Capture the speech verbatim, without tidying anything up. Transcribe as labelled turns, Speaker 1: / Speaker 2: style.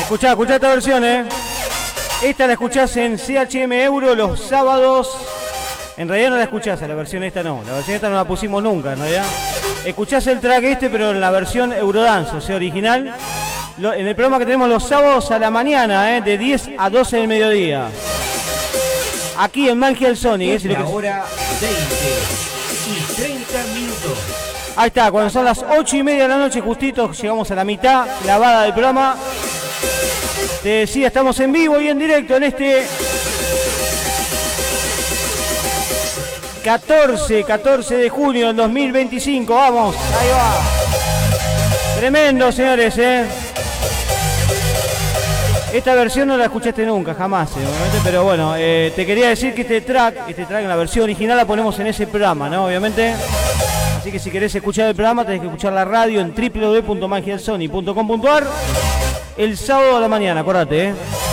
Speaker 1: Escuchá, escuchá esta versión, eh. Esta la escuchás en C H M Euro los sábados. En realidad no la escuchás, la versión esta no. La versión esta no la pusimos nunca, en realidad. Escuchás el track este, pero en la versión Eurodance, o sea, original. Lo, en el programa que tenemos los sábados a la mañana, eh, de diez a doce del mediodía. Aquí en Magical Sonic. Es
Speaker 2: la hora veinte y treinta minutos.
Speaker 1: Ahí está, cuando son las ocho y media de la noche, justito, llegamos a la mitad clavada del programa. Te decía, estamos en vivo y en directo en este catorce de junio del dos mil veinticinco. Vamos, ahí va. Tremendo, señores, eh. Esta versión no la escuchaste nunca, jamás, eh, obviamente, pero bueno, eh, te quería decir que este track, este track en la versión original la ponemos en ese programa, ¿no? Obviamente. Así que si querés escuchar el programa, tenés que escuchar la radio en w w w punto magical sonic punto com punto a r el sábado a la mañana, acordate, ¿eh?